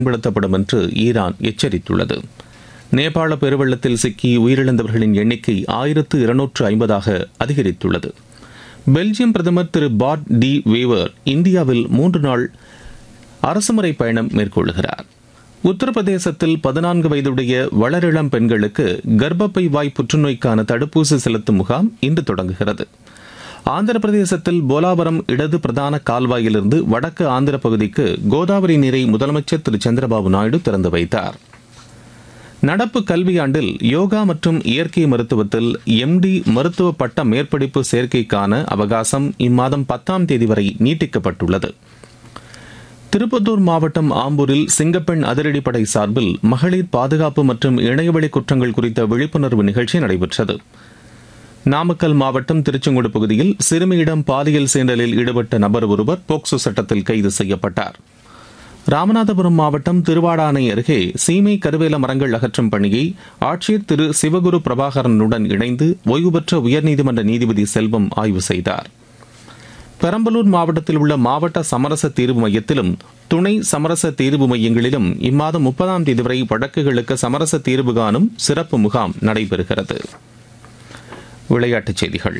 பயன்படுத்தப்படும் என்று ஈரான் எச்சரித்துள்ளது. நேபாள பெருவெள்ளத்தில் சிக்கி உயிரிழந்தவர்களின் எண்ணிக்கை 1250 அதிகரித்துள்ளது. பெல்ஜியம் பிரதமர் திரு பாட் டி வேவர் இந்தியாவில் 3 நாள் அரசுமுறை பயணம் மேற்கொள்கிறார். உத்தரப்பிரதேசத்தில் 14 வயதுடைய வளரிளம் பெண்களுக்கு கர்ப்பப்பை வாய் புற்றுநோய்க்கான தடுப்பூசி செலுத்தும் முகாம் இன்று தொடங்குகிறது. ஆந்திர பிரதேசத்தில் போலாவரம் இடது பிரதான கால்வாயிலிருந்து வடக்கு ஆந்திர பகுதிக்கு கோதாவரி நீரை முதலமைச்சர் திரு சந்திரபாபு நாயுடு திறந்து வைத்தார். நடப்பு கல்வியாண்டில் யோகா மற்றும் இயற்கை மருத்துவத்தில் MD மருத்துவ பட்ட மேற்படிப்பு சேர்க்கைக்கான அவகாசம் இம்மாதம் 10ஆம் தேதி வரை நீட்டிக்கப்பட்டுள்ளது. திருப்பத்தூர் மாவட்டம் ஆம்பூரில் சிங்கப்பெண் அதிரடிப்படை சார்பில் மகளிர் பாதுகாப்பு மற்றும் இணையவழி குற்றங்கள் குறித்த விழிப்புணர்வு நிகழ்ச்சி நடைபெற்றது. நாமக்கல் மாவட்டம் திருச்செங்கோடு பகுதியில் சிறுமியிடம் பாலியல் சீண்டலில் ஈடுபட்ட நபர் ஒருவர் போக்சோ சட்டத்தில் கைது செய்யப்பட்டார். ராமநாதபுரம் மாவட்டம் திருவாடானை அருகே சீமை கருவேல மரங்கள் அகற்றும் பணியை ஆட்சியர் திரு சிவகுரு பிரபாகரனுடன் இணைந்து ஓய்வு பெற்ற உயர்நீதிமன்ற நீதிபதி செல்வம் ஆய்வு செய்தார். பெரம்பலூர் மாவட்டத்தில் உள்ள மாவட்ட சமரச தீர்வு மையத்திலும் துணை சமரச தீர்வு மையங்களிலும் இம்மாதம் 30ஆம் தேதி வரை வழக்குகளுக்கு சமரச தீர்வு காணும் சிறப்பு முகாம் நடைபெறுகிறது. விளையாட்டுச் செய்திகள்.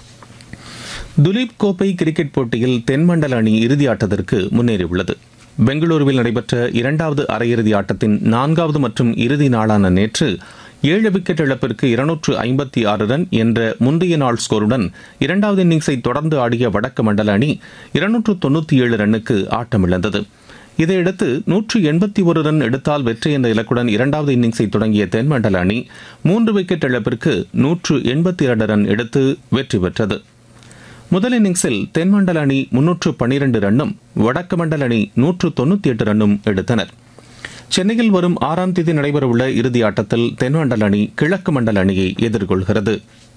துலீப் கோப்பை கிரிக்கெட் போட்டியில் தென்மண்டல அணி இறுதி ஆட்டத்திற்கு முன்னேறியுள்ளது. பெங்களூருவில் நடைபெற்ற 2வது அரையிறுதி ஆட்டத்தின் 4வது மற்றும் இறுதி நாளான நேற்று 7 விக்கெட் இழப்பிற்கு 256 ரன் என்ற முந்தைய நாள் ஸ்கோருடன் 2வது இன்னிங்ஸை தொடர்ந்து ஆடிய வடக்கு மண்டல அணி 297 ரன்னுக்கு ஆட்டமிழந்தது. இதையடுத்து 181 ரன் எடுத்தால் வெற்றி என்ற இலக்குடன் 2வது இன்னிங்ஸை தொடங்கிய தென்மண்டல அணி 3 விக்கெட் இழப்பிற்கு 182 ரன் எடுத்து வெற்றி பெற்றது. முதல் இன்னிங்ஸில் தென்மண்டல அணி 312 ரன்னும் வடக்கு மண்டல அணி 198 ரன்னும் எடுத்தனர். சென்னையில் வரும் 6ஆம் தேதி நடைபெறவுள்ள இறுதி ஆட்டத்தில் தென்மண்டல அணி கிழக்கு மண்டல அணியை எதிர்கொள்கிறது.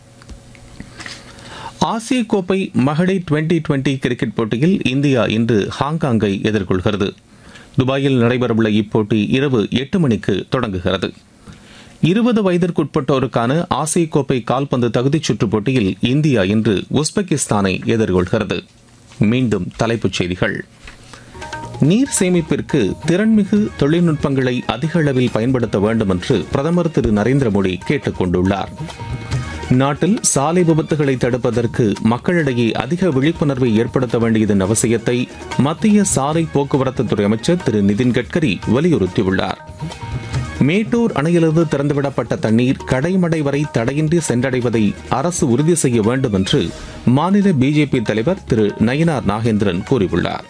ஆசிய கோப்பை மகளிர் 2020 கிரிக்கெட் போட்டியில் இந்தியா இன்று ஹாங்காங்கை எதிர்கொள்கிறது. துபாயில் நடைபெறவுள்ள இப்போட்டி இரவு 8 மணிக்கு தொடங்குகிறது. 20 வயதிற்குட்பட்டோருக்கான ஆசிய கோப்பை கால்பந்து தகுதிச் சுற்றுப் போட்டியில் இந்தியா இன்று உஸ்பெகிஸ்தானை எதிர்கொள்கிறது. மீண்டும் தலைப்புச் செய்திகள். நீர் சேமிப்பிற்கு திறன்மிகு தொழில்நுட்பங்களை அதிக அளவில் பயன்படுத்த வேண்டும் என்று பிரதமர் திரு நரேந்திர மோடி கேட்டுக் கொண்டுள்ளார். நாட்டில் சாலை விபத்துகளை தடுப்பதற்கு மக்களிடையே அதிக விழிப்புணர்வை ஏற்படுத்த வேண்டியதன் அவசியத்தை மத்திய சாலை போக்குவரத்துத்துறை அமைச்சர் திரு நிதின் கட்கரி வலியுறுத்தியுள்ளார். மேட்டூர் அணையிலிருந்து திறந்துவிடப்பட்ட தண்ணீர் கடைமடை வரை தடையின்றி சென்றடைவதை அரசு உறுதி செய்ய வேண்டும் என்று மாநில பிஜேபி தலைவர் திரு நயினார் நாகேந்திரன் கூறியுள்ளார்.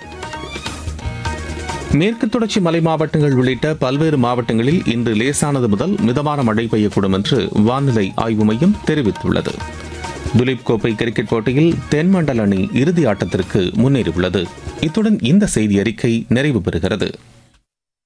மேற்கு தொடர்ச்சி மலை மாவட்டங்கள் உள்ளிட்ட பல்வேறு மாவட்டங்களில் இன்று லேசானது முதல் மிதமான மழை பெய்யக்கூடும் என்று வானிலை ஆய்வு மையம் தெரிவித்துள்ளது. துலீப் கோப்பை கிரிக்கெட் போட்டியில் தென்மண்டல அணி இறுதி ஆட்டத்திற்கு முன்னேறியுள்ளது. இத்துடன் இந்த செய்தி அறிக்கை நிறைவு பெறுகிறது.